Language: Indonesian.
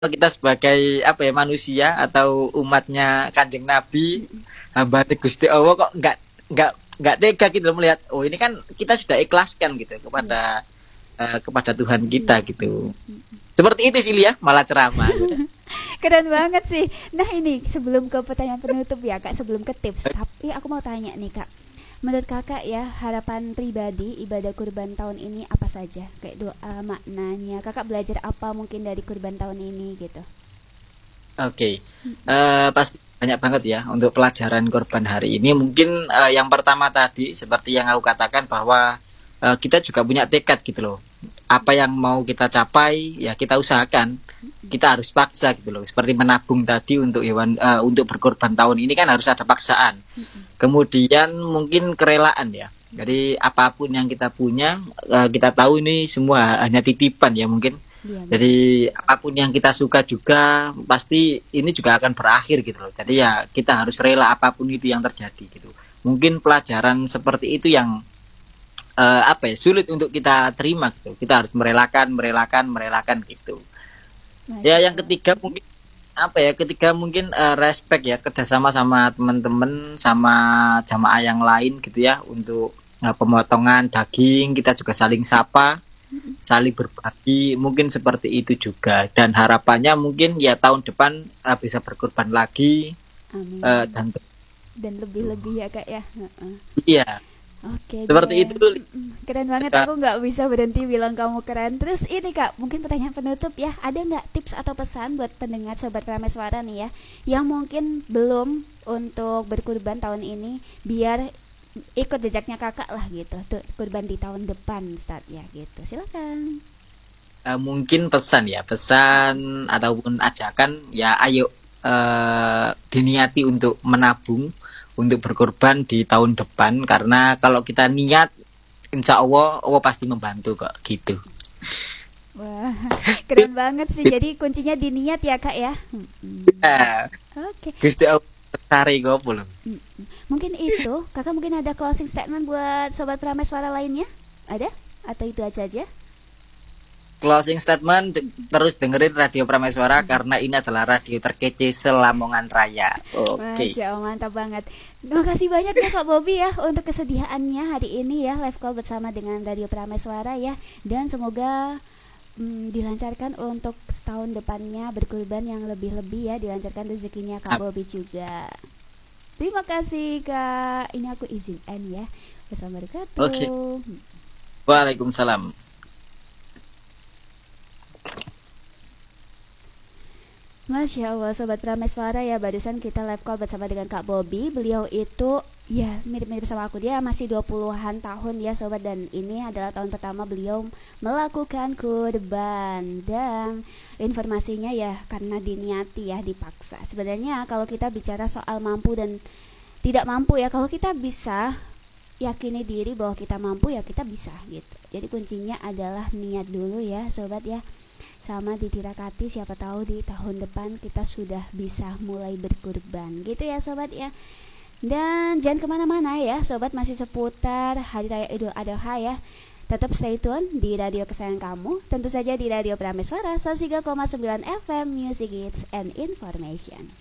kita sebagai apa ya, manusia atau umatnya Kanjeng Nabi, hamba Gusti Allah, kok nggak tega gitu loh melihat, oh ini kan kita sudah ikhlaskan gitu kepada Tuhan kita gitu. Seperti itu sih Lia, malah ceramah gitu. Keren banget sih. Nah ini sebelum ke pertanyaan penutup ya Kak, sebelum ke tips, tapi aku mau tanya nih Kak, menurut Kakak ya, harapan pribadi ibadah kurban tahun ini apa saja? Kayak doa, maknanya, Kakak belajar apa mungkin dari kurban tahun ini gitu? Oke, pasti banyak banget ya untuk pelajaran korban hari ini. Mungkin yang pertama tadi seperti yang aku katakan bahwa kita juga punya tekad gitu loh. Apa yang mau kita capai ya kita usahakan. Kita harus paksa gitu loh. Seperti menabung tadi untuk hewan, untuk berkorban tahun ini kan harus ada paksaan. Kemudian mungkin kerelaan ya. Jadi apapun yang kita punya, kita tahu ini semua hanya titipan ya mungkin. Iya, Jadi apapun yang kita suka juga pasti ini juga akan berakhir gitu loh. Jadi ya kita harus rela apapun itu yang terjadi gitu. Mungkin pelajaran seperti itu yang apa ya, sulit untuk kita terima gitu. Kita harus merelakan gitu. Ya yang ketiga mungkin apa ya? Ketiga mungkin respect ya, kerjasama sama teman-teman, sama jamaah yang lain gitu ya, untuk pemotongan daging kita juga saling sapa, saling berbagi, mungkin seperti itu juga. Dan harapannya mungkin ya tahun depan bisa berkorban lagi, amin. dan Dan lebih-lebih ya Kak ya. iya Oke seperti deh. itu. Keren banget, aku nggak bisa berhenti bilang kamu keren. Terus ini Kak, mungkin pertanyaan penutup ya. Ada nggak tips atau pesan buat pendengar Sobat Prameswara nih ya, yang mungkin belum untuk berkurban tahun ini, biar ikut jejaknya Kakak lah gitu, tuh kurban di tahun depan start ya gitu. Silakan. Mungkin pesan ataupun ajakan ya, ayo diniati untuk menabung, untuk berkorban di tahun depan, karena kalau kita niat insya Allah pasti membantu kok gitu. Wah, keren banget sih. Jadi kuncinya di niat ya Kak ya. Ya, Oke. Gusti Allah cari gopo loh. Mungkin itu Kakak mungkin ada closing statement buat Sobat Prameswara lainnya? Ada? Atau itu aja? Closing statement, terus dengerin Radio Prameswara karena ini adalah radio terkece se-Lamongan Raya. Oke. Masya Allah, mantap banget. Terima kasih banyak ya Kak Bobby ya untuk kesediaannya hari ini ya, live call bersama dengan Radio Prameswara ya. Dan semoga dilancarkan untuk setahun depannya berkurban yang lebih-lebih ya, dilancarkan rezekinya Kak Bobby juga. Terima kasih Kak. Ini aku izin end ya. Wassalamualaikum warahmatullahi wabarakatuh. Oke. Waalaikumsalam. Masya Allah, Sobat Prameswara ya, barusan kita live call bersama dengan Kak Bobby. Beliau itu ya mirip-mirip sama aku, dia masih 20-an tahun ya Sobat. Dan ini adalah tahun pertama beliau melakukan kurban. Dan informasinya ya karena diniati ya, dipaksa. Sebenarnya kalau kita bicara soal mampu dan tidak mampu ya, kalau kita bisa yakini diri bahwa kita mampu ya kita bisa gitu. Jadi kuncinya adalah niat dulu ya Sobat ya, sama ditirakati, siapa tahu di tahun depan kita sudah bisa mulai berkurban gitu ya Sobat ya. Dan jangan kemana-mana ya Sobat, masih seputar Hari Raya Idul Adha ya. Tetap stay tune di radio kesayangan kamu, tentu saja di Radio Prameswara 103,9 FM Music Hits and Information.